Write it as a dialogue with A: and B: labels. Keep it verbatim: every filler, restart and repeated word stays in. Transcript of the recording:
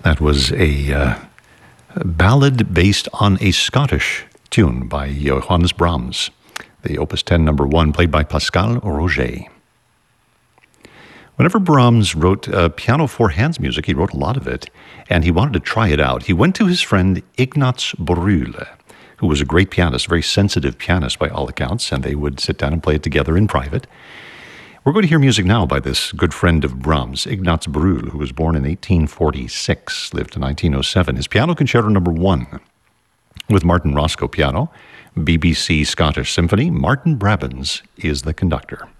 A: That was a, uh, a ballad based on a Scottish tune by Johannes Brahms, the Opus ten number one, played by Pascal Roger. Whenever Brahms wrote uh, piano for hands music, he wrote a lot of it, and he wanted to try it out. He went to his friend Ignaz Brühl, who was a great pianist, a very sensitive pianist by all accounts, and they would sit down and play it together in private. We're going to hear music now by this good friend of Brahms, Ignaz Brühl, who was born in eighteen forty-six, lived to nineteen oh seven. His Piano Concerto number one, with Martin Roscoe piano, B B C Scottish Symphony. Martin Brabbins is the conductor.